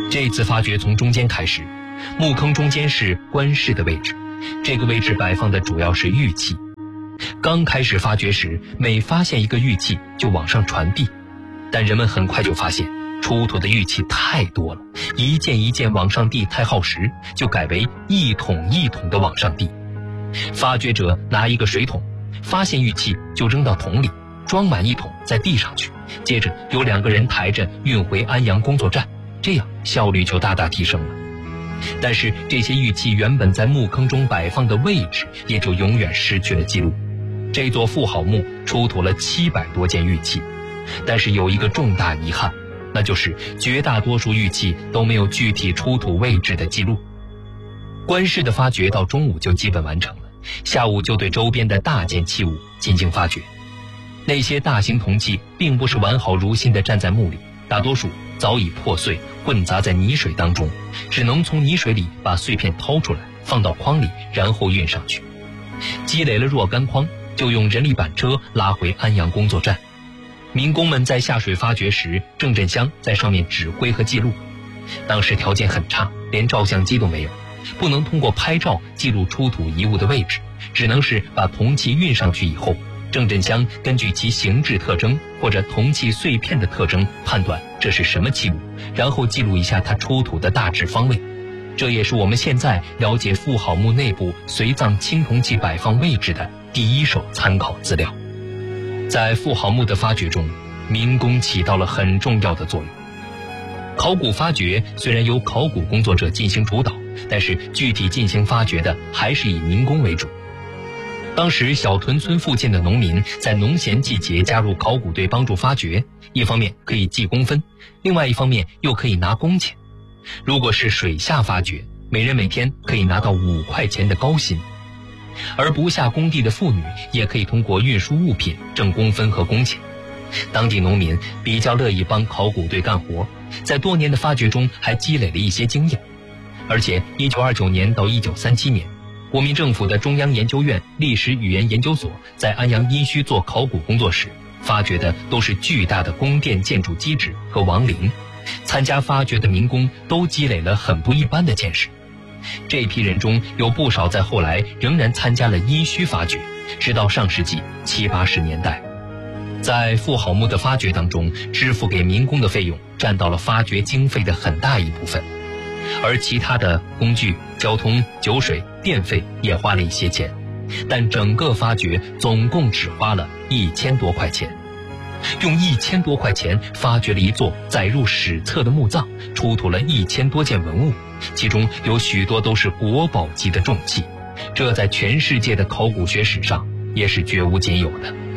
这次发掘从中间开始，墓坑中间是棺室的位置，这个位置摆放的主要是玉器。刚开始发掘时，每发现一个玉器就往上传递，但人们很快就发现出土的玉器太多了，一件一件往上递太耗时，就改为一桶一桶的往上递。发掘者拿一个水桶，发现玉器就扔到桶里，装满一桶再递上去，接着有2个人抬着运回安阳工作站，这样效率就大大提升了。但是这些玉器原本在墓坑中摆放的位置也就永远失去了记录。这座妇好墓出土了700多件玉器，但是有一个重大遗憾，那就是绝大多数玉器都没有具体出土位置的记录。棺室的发掘到中午就基本完成了，下午就对周边的大件器物进行发掘。那些大型铜器并不是完好如新地站在墓里，大多数早已破碎，混杂在泥水当中，只能从泥水里把碎片掏出来，放到筐里，然后运上去。积累了若干筐，就用人力板车拉回安阳工作站。民工们在下水发掘时，郑振香在上面指挥和记录。当时条件很差，连照相机都没有，不能通过拍照记录出土遗物的位置，只能是把铜器运上去以后，郑振香根据其形制特征或者铜器碎片的特征判断这是什么器物，然后记录一下它出土的大致方位。这也是我们现在了解妇好墓内部随葬青铜器摆放位置的第一手参考资料。在妇好墓的发掘中，民工起到了很重要的作用。考古发掘虽然由考古工作者进行主导，但是具体进行发掘的还是以民工为主。当时小屯村附近的农民在农闲季节加入考古队帮助发掘，一方面可以计工分，另外一方面又可以拿工钱。如果是水下发掘，每人每天可以拿到5块钱的高薪。而不下工地的妇女也可以通过运输物品挣工分和工钱。当地农民比较乐意帮考古队干活，在多年的发掘中还积累了一些经验。而且1929年到1937年，国民政府的中央研究院历史语言研究所在安阳殷墟做考古工作时，发掘的都是巨大的宫殿建筑基址和王陵。参加发掘的民工都积累了很不一般的见识。这批人中有不少在后来仍然参加了殷墟发掘，直到上世纪70、80年代。在妇好墓的发掘当中，支付给民工的费用占到了发掘经费的很大一部分，而其他的工具、交通、酒水、电费也花了一些钱，但整个发掘总共只花了1000多块钱。用1000多块钱发掘了一座载入史册的墓葬，出土了1000多件文物，其中有许多都是国宝级的重器，这在全世界的考古学史上也是绝无仅有的。